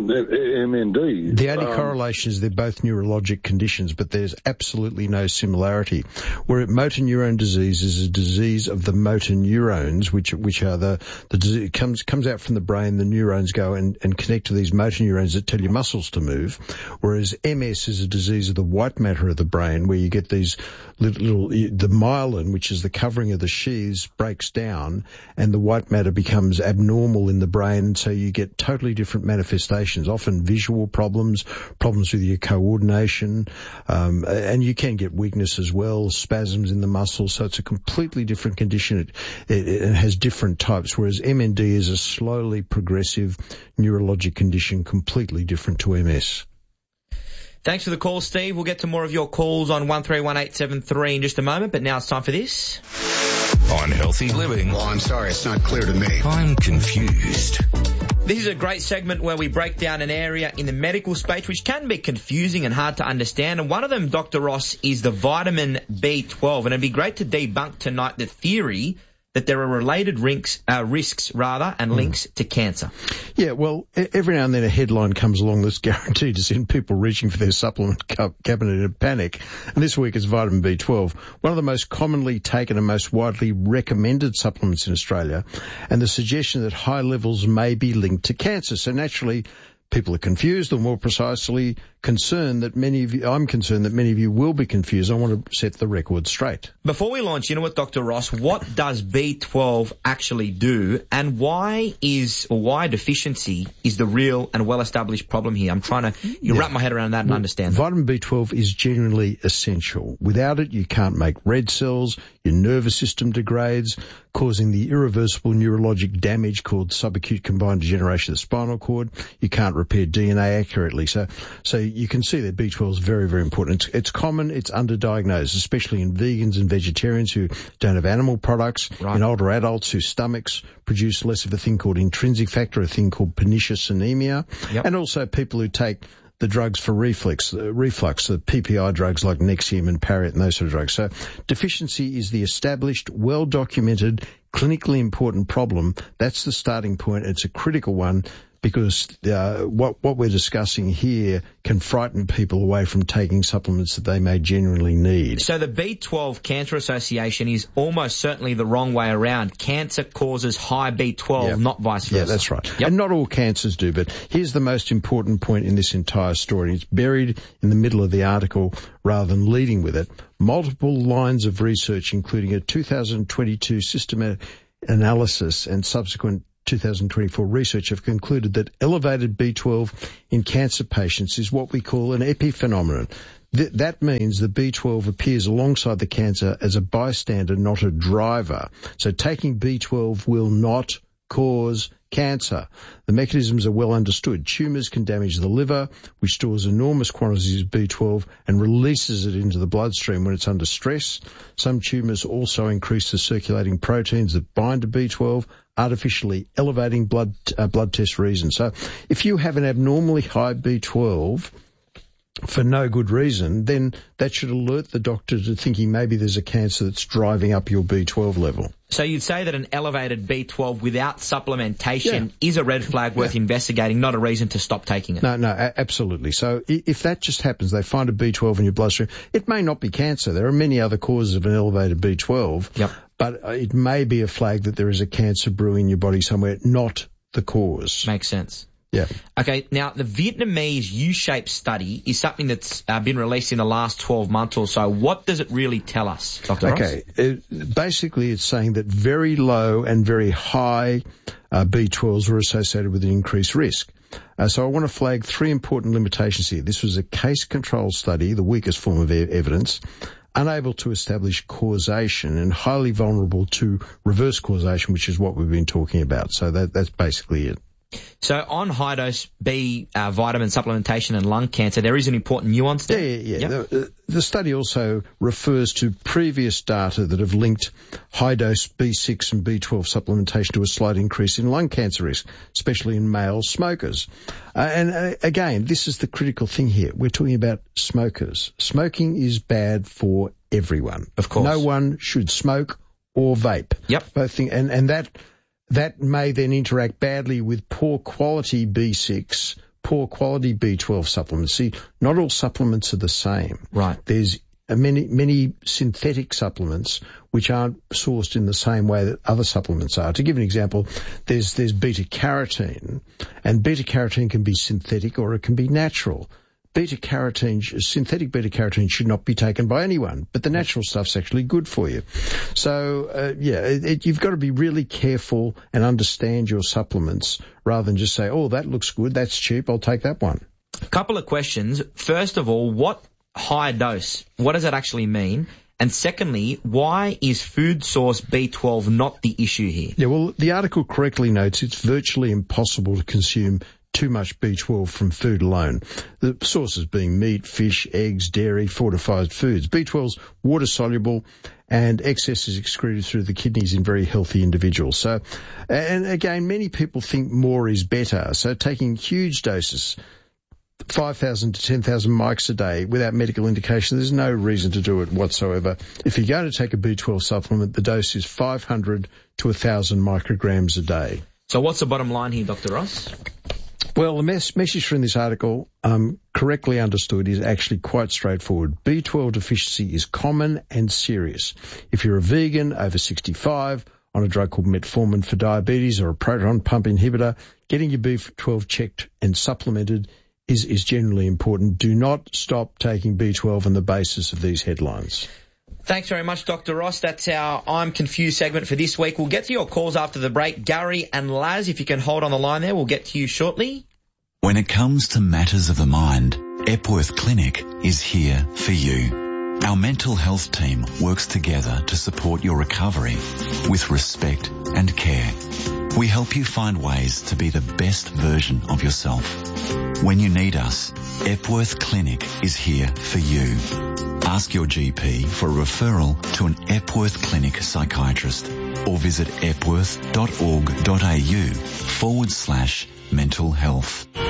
MND. The only correlation is they're both neurologic conditions, but there's absolutely no similarity. Where motor neuron disease is a disease of the motor neurons, which are the disease comes out from the brain. The neurons go and connect to these motor neurons that tell your muscles to move. Whereas MS is a disease of the white matter of the brain, where you get these the myelin, which is the covering of the sheaths, breaks down and the white matter becomes abnormal in the brain, and so you get totally different manifestations, often visual problems with your coordination, and you can get weakness as well, spasms in the muscles. So it's a completely different condition. It has different types, whereas MND is a slowly progressive neurologic condition, completely different to MS. Thanks for the call, Steve. We'll get to more of your calls on 131873 in just a moment, but now it's time for this. On Healthy Living. Well, I'm sorry, it's not clear to me. I'm confused. This is a great segment where we break down an area in the medical space which can be confusing and hard to understand. And one of them, Dr. Ross, is the vitamin B12. And it'd be great to debunk tonight the theory that there are related risks and links to cancer. Yeah, well, every now and then a headline comes along that's guaranteed to send people reaching for their supplement cabinet in a panic. And this week it's vitamin B12, one of the most commonly taken and most widely recommended supplements in Australia, and the suggestion that high levels may be linked to cancer. So naturally, people are confused, or more precisely, I'm concerned that many of you will be confused. I want to set the record straight. Before we launch, you know what, Dr. Ross, what does B12 actually do, and why deficiency is the real and well-established problem here? I'm trying to wrap my head around that and understand that. Vitamin B12 is genuinely essential. Without it, you can't make red cells, your nervous system degrades, causing the irreversible neurologic damage called subacute combined degeneration of the spinal cord. You can't repair DNA accurately. So you can see that B12 is very, very important. It's common, it's underdiagnosed, especially in vegans and vegetarians who don't have animal products, in older adults whose stomachs produce less of a thing called intrinsic factor, a thing called pernicious anemia, and also people who take the drugs for reflux, the PPI drugs like Nexium and Pariet and those sort of drugs. So deficiency is the established, well-documented, clinically important problem. That's the starting point. It's a critical one, because what we're discussing here can frighten people away from taking supplements that they may genuinely need. So the B12 Cancer Association is almost certainly the wrong way around. Cancer causes high B12, not vice versa. Yeah, that's right. Yep. And not all cancers do, but here's the most important point in this entire story. It's buried in the middle of the article rather than leading with it. Multiple lines of research, including a 2022 systematic analysis and subsequent 2024 research, have concluded that elevated B12 in cancer patients is what we call an epiphenomenon. That means the B12 appears alongside the cancer as a bystander, not a driver. So taking B12 will not cause cancer. The mechanisms are well understood. Tumours can damage the liver, which stores enormous quantities of B12 and releases it into the bloodstream when it's under stress. Some tumours also increase the circulating proteins that bind to B12, artificially elevating blood test reasons. So if you have an abnormally high B12 for no good reason, then that should alert the doctor to thinking maybe there's a cancer that's driving up your B12 level. So you'd say that an elevated B12 without supplementation is a red flag worth investigating, not a reason to stop taking it? No, absolutely. So if that just happens, they find a B12 in your bloodstream, it may not be cancer. There are many other causes of an elevated B12, but it may be a flag that there is a cancer brewing in your body somewhere, not the cause. Makes sense. Yeah. Okay, now the Vietnamese U-shaped study is something that's been released in the last 12 months or so. What does it really tell us, Dr. Ross? Okay, basically it's saying that very low and very high B12s were associated with an increased risk. So I want to flag three important limitations here. This was a case-control study, the weakest form of evidence, unable to establish causation and highly vulnerable to reverse causation, which is what we've been talking about. So that's basically it. So on high-dose B vitamin supplementation and lung cancer, there is an important nuance there? Yeah. The study also refers to previous data that have linked high-dose B6 and B12 supplementation to a slight increase in lung cancer risk, especially in male smokers. And again, this is the critical thing here. We're talking about smokers. Smoking is bad for everyone. Of course. No one should smoke or vape. Yep. Both things, and that may then interact badly with poor quality B6, poor quality B12 supplements. See, not all supplements are the same. Right. There's many synthetic supplements which aren't sourced in the same way that other supplements are. To give an example, there's beta-carotene, and beta-carotene can be synthetic or it can be natural. Synthetic beta-carotene should not be taken by anyone, but the natural stuff's actually good for you. So, you've got to be really careful and understand your supplements rather than just say, oh, that looks good, that's cheap, I'll take that one. A couple of questions. First of all, what high dose, what does that actually mean? And secondly, why is food source B12 not the issue here? Yeah, well, the article correctly notes it's virtually impossible to consume too much B12 from food alone. The sources being meat, fish, eggs, dairy, fortified foods. B12's water soluble and excess is excreted through the kidneys in very healthy individuals. So, and again, many people think more is better. So taking huge doses, 5,000 to 10,000 mics a day without medical indication, there's no reason to do it whatsoever. If you're going to take a B12 supplement, the dose is 500 to 1,000 micrograms a day. So what's the bottom line here, Dr. Ross? Well, the message from this article, correctly understood, is actually quite straightforward. B12 deficiency is common and serious. If you're a vegan over 65 on a drug called metformin for diabetes or a proton pump inhibitor, getting your B12 checked and supplemented is generally important. Do not stop taking B12 on the basis of these headlines. Thanks very much, Dr. Ross. That's our I'm Confused segment for this week. We'll get to your calls after the break. Gary and Laz, if you can hold on the line there, we'll get to you shortly. When it comes to matters of the mind, Epworth Clinic is here for you. Our mental health team works together to support your recovery with respect and care. We help you find ways to be the best version of yourself. When you need us, Epworth Clinic is here for you. Ask your GP for a referral to an Epworth Clinic psychiatrist or visit epworth.org.au/mental health.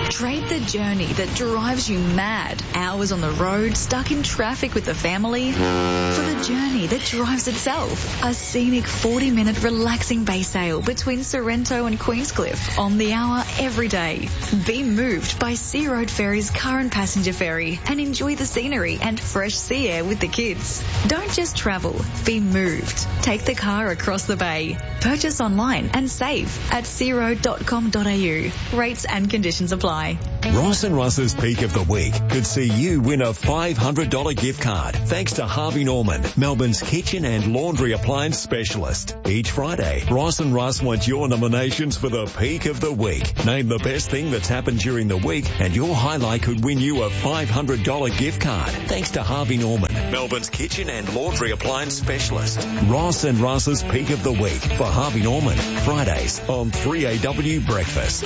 Trade the journey that drives you mad, hours on the road, stuck in traffic with the family, for the journey that drives itself. A scenic 40-minute relaxing bay sail between Sorrento and Queenscliff on the hour every day. Be moved by Sea Road Ferry's current passenger ferry and enjoy the scenery and fresh sea air with the kids. Don't just travel, be moved. Take the car across the bay. Purchase online and save at searoad.com.au. Rates and conditions apply. Ross and Russ's Peak of the Week could see you win a $500 gift card thanks to Harvey Norman, Melbourne's kitchen and laundry appliance specialist. Each Friday, Ross and Russ want your nominations for the Peak of the Week. Name the best thing that's happened during the week and your highlight could win you a $500 gift card thanks to Harvey Norman, Melbourne's kitchen and laundry appliance specialist. Ross and Russ's Peak of the Week for Harvey Norman, Fridays on 3AW Breakfast.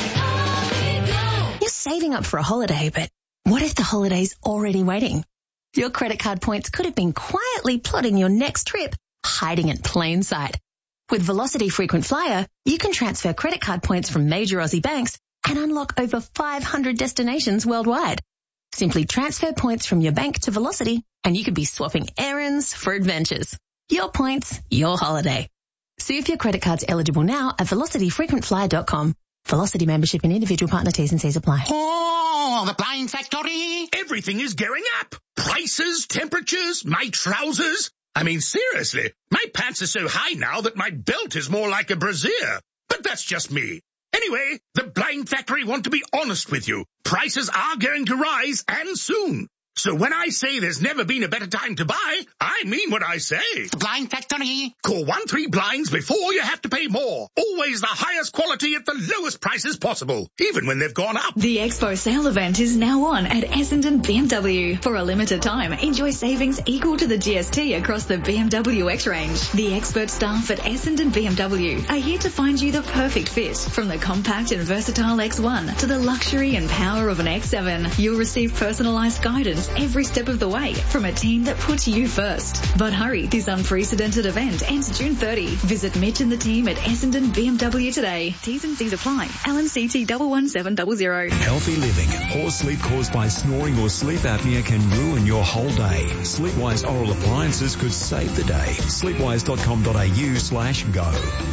You're saving up for a holiday, but what if the holiday's already waiting? Your credit card points could have been quietly plotting your next trip, hiding in plain sight. With Velocity Frequent Flyer, you can transfer credit card points from major Aussie banks and unlock over 500 destinations worldwide. Simply transfer points from your bank to Velocity and you could be swapping errands for adventures. Your points, your holiday. See if your credit card's eligible now at velocityfrequentflyer.com. Velocity membership and individual partner T's and C's apply. Oh, the Blind Factory! Everything is going up. Prices, temperatures, my trousers. I mean, seriously, my pants are so high now that my belt is more like a brassiere. But that's just me. Anyway, the Blind Factory want to be honest with you. Prices are going to rise, and soon. So when I say there's never been a better time to buy, I mean what I say. The Blind Factory. Call 13Blinds before you have to pay more. Always the highest quality at the lowest prices possible, even when they've gone up. The Expo sale event is now on at Essendon BMW. For a limited time, enjoy savings equal to the GST across the BMW X range. The expert staff at Essendon BMW are here to find you the perfect fit. From the compact and versatile X1 to the luxury and power of an X7, you'll receive personalised guidance every step of the way from a team that puts you first. But hurry, this unprecedented event ends June 30. Visit Mitch and the team at Essendon BMW today. T's and C's apply. LNCT 11700. Healthy living. Poor sleep caused by snoring or sleep apnea can ruin your whole day. Sleepwise oral appliances could save the day. Sleepwise.com.au/go.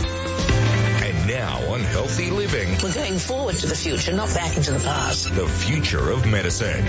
And now on Healthy Living. We're going forward to the future, not back into the past. The future of medicine.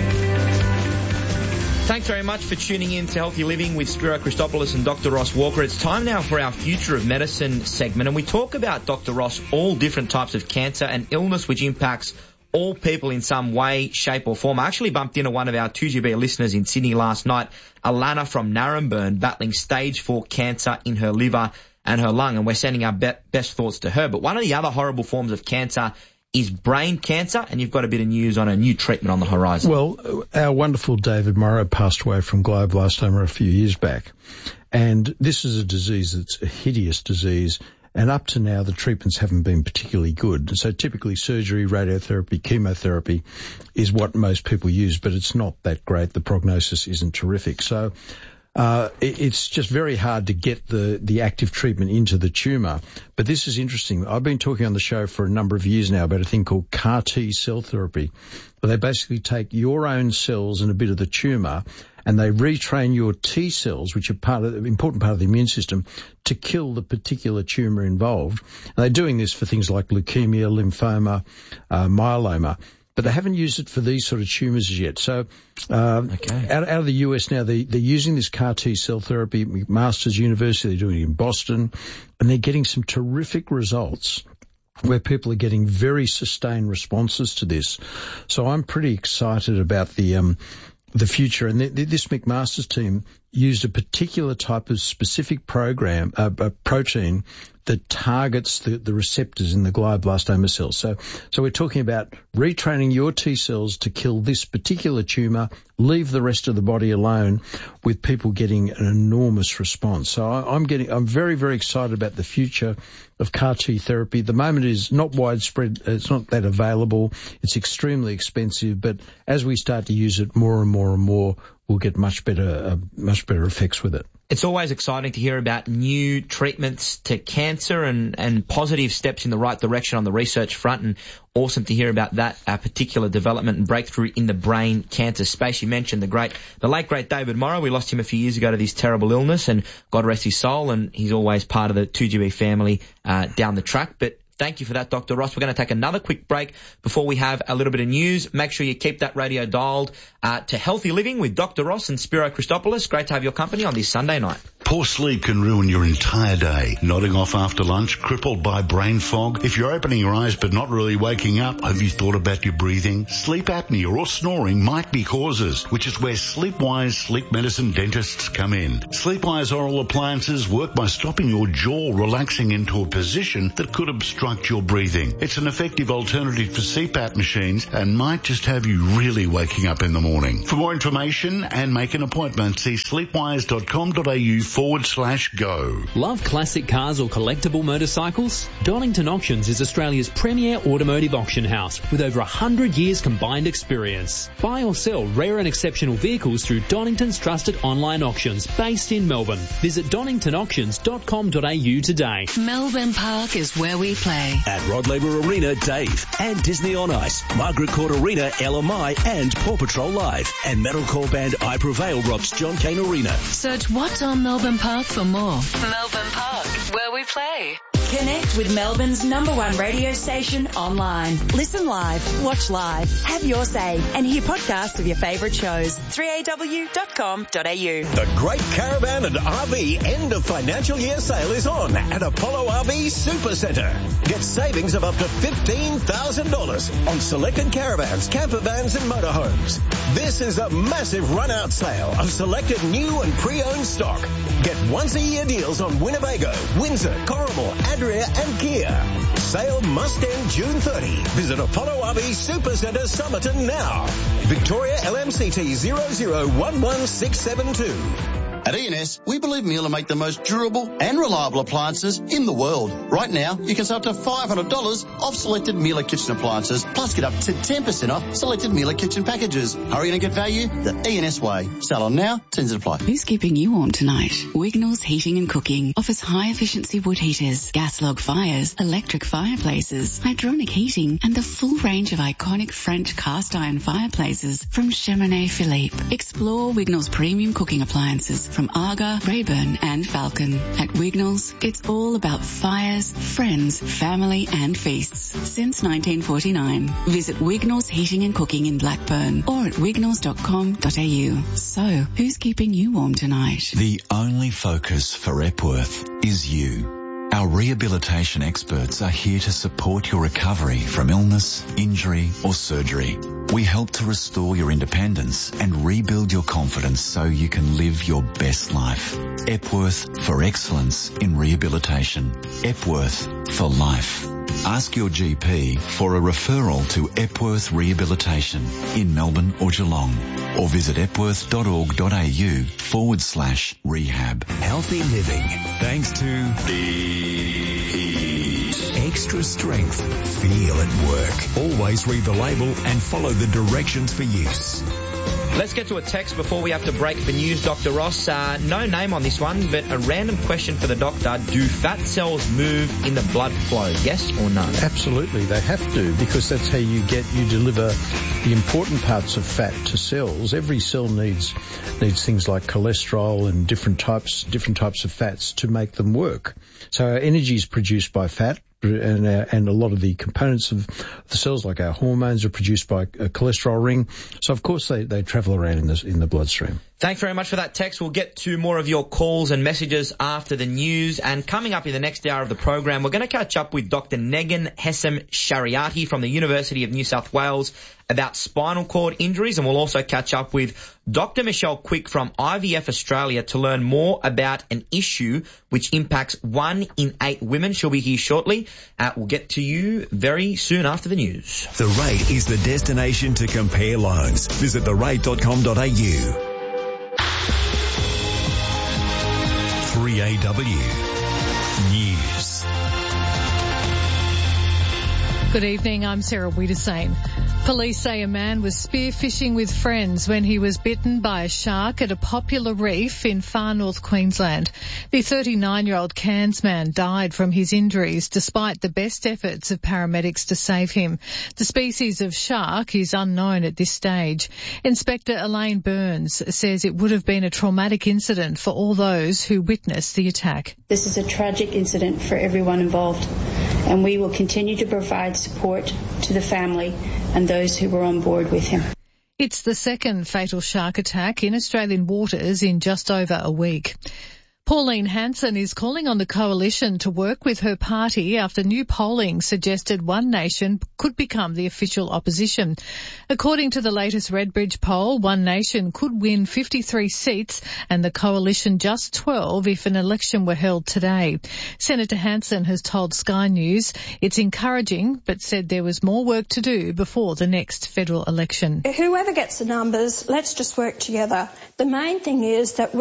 Thanks very much for tuning in to Healthy Living with Spiro Christopoulos and Dr. Ross Walker. It's time now for our Future of Medicine segment, and we talk about, Dr. Ross, all different types of cancer and illness which impacts all people in some way, shape or form. I actually bumped into one of our 2GB listeners in Sydney last night, Alana from Naremburn, battling stage 4 cancer in her liver and her lung, and we're sending our best thoughts to her. But one of the other horrible forms of cancer is brain cancer, and you've got a bit of news on a new treatment on the horizon. Well, our wonderful David Morrow passed away from glioblastoma a few years back, and this is a disease that's a hideous disease, and up to now the treatments haven't been particularly good. So typically surgery, radiotherapy, chemotherapy is what most people use, but it's not that great. The prognosis isn't terrific. So it's just very hard to get the active treatment into the tumour. But this is interesting. I've been talking on the show for a number of years now about a thing called CAR T cell therapy, where they basically take your own cells and a bit of the tumour and they retrain your T cells, which are an important part of the immune system, to kill the particular tumour involved. And they're doing this for things like leukemia, lymphoma, myeloma. But they haven't used it for these sort of tumours as yet. So out of the US now, they're using this CAR T cell therapy at McMaster's University. They're doing it in Boston, and they're getting some terrific results where people are getting very sustained responses to this. So I'm pretty excited about the future. And this McMaster's team used a particular type of specific protein that targets the receptors in the glioblastoma cells. So we're talking about retraining your T cells to kill this particular tumour, leave the rest of the body alone, with people getting an enormous response. So I'm very, very excited about the future of CAR T therapy. At the moment is not widespread. It's not that available. It's extremely expensive. But as we start to use it more and more and more, we'll get much better effects with it. It's always exciting to hear about new treatments to cancer and positive steps in the right direction on the research front, and awesome to hear about that particular development and breakthrough in the brain cancer space. You mentioned the late great David Morrow. We lost him a few years ago to this terrible illness, and God rest his soul, and he's always part of the 2GB family down the track. But thank you for that, Dr. Ross. We're going to take another quick break before we have a little bit of news. Make sure you keep that radio dialed to Healthy Living with Dr. Ross and Spiro Christopoulos. Great to have your company on this Sunday night. Poor sleep can ruin your entire day. Nodding off after lunch, crippled by brain fog. If you're opening your eyes but not really waking up, have you thought about your breathing? Sleep apnea or snoring might be causes, which is where Sleepwise sleep medicine dentists come in. Sleepwise oral appliances work by stopping your jaw relaxing into a position that could obstruct your breathing. It's an effective alternative to CPAP machines and might just have you really waking up in the morning. For more information and make an appointment, see sleepwise.com.au/go. Love classic cars or collectible motorcycles? Donington Auctions is Australia's premier automotive auction house with over 100 years combined experience. Buy or sell rare and exceptional vehicles through Donington's trusted online auctions based in Melbourne. Visit doningtonauctions.com.au today. Melbourne Park is where we play. At Rod Laver Arena, Dave. And Disney on Ice, Margaret Court Arena, LMI, and Paw Patrol Live. And metalcore band I Prevail rocks John Cain Arena. Search What's on Melbourne Park for more. Melbourne Park, where we play. Connect with Melbourne's #1 radio station online. Listen live, watch live, have your say, and hear podcasts of your favourite shows. 3aw.com.au. The Great Caravan and RV end of financial year sale is on at Apollo RV Supercentre. Get savings of up to $15,000 on selected caravans, camper vans and motorhomes. This is a massive run-out sale of selected new and pre-owned stock. Get once-a-year deals on Winnebago, Windsor, Corrimal, Adria and Kia. Sale must end June 30. Visit Apollo RV Supercentre Somerton now. Victoria LMCT 0011672. At E&S, we believe Miele make the most durable and reliable appliances in the world. Right now, you can save up to $500 off selected Miele kitchen appliances, plus get up to 10% off selected Miele kitchen packages. Hurry in and get value the E&S way. Sale on now, terms apply. Who's keeping you warm tonight? Wignall's Heating and Cooking offers high-efficiency wood heaters, gas log fires, electric fireplaces, hydronic heating, and the full range of iconic French cast-iron fireplaces from Cheminée Philippe. Explore Wignall's premium cooking appliances from Aga, Rayburn and Falcon. At Wignall's, it's all about fires, friends, family and feasts. Since 1949. Visit Wignall's Heating and Cooking in Blackburn or at wignalls.com.au. So, who's keeping you warm tonight? The only focus for Epworth is you. Our rehabilitation experts are here to support your recovery from illness, injury or surgery. We help to restore your independence and rebuild your confidence so you can live your best life. Epworth for excellence in rehabilitation. Epworth for life. Ask your GP for a referral to Epworth Rehabilitation in Melbourne or Geelong, or visit epworth.org.au/rehab. Healthy living, thanks to Extra Strength. Feel at work. Always read the label and follow the directions for use. Let's get to a text before we have to break for news, Dr. Ross. No name on this one, but a random question for the doctor. Do fat cells move in the blood flow? Yes or no? Absolutely, they have to, because that's how you deliver the important parts of fat to cells. Every cell needs things like cholesterol and different types of fats to make them work. So our energy is produced by fat. And a lot of the components of the cells, like our hormones, are produced by a cholesterol ring. So, of course, they travel around in the bloodstream. Thanks very much for that text. We'll get to more of your calls and messages after the news. And coming up in the next hour of the program, we're going to catch up with Dr. Negan Hessam-Shariati from the University of New South Wales about spinal cord injuries. And we'll also catch up with Dr. Michelle Quick from IVF Australia to learn more about an issue which impacts 1 in 8 women. She'll be here shortly. We'll get to you very soon after the news. The Rate is the destination to compare loans. Visit therate.com.au. 3AW News. Good evening, I'm Sarah Wiedersame. Police say a man was spearfishing with friends when he was bitten by a shark at a popular reef in far north Queensland. The 39-year-old Cairns man died from his injuries despite the best efforts of paramedics to save him. The species of shark is unknown at this stage. Inspector Elaine Burns says it would have been a traumatic incident for all those who witnessed the attack. This is a tragic incident for everyone involved, and we will continue to provide support to the family and those who were on board with him. It's the second fatal shark attack in Australian waters in just over a week. Pauline Hanson is calling on the coalition to work with her party after new polling suggested One Nation could become the official opposition. According to the latest Redbridge poll, One Nation could win 53 seats and the coalition just 12 if an election were held today. Senator Hanson has told Sky News it's encouraging but said there was more work to do before the next federal election. Whoever gets the numbers, let's just work together. The main thing is that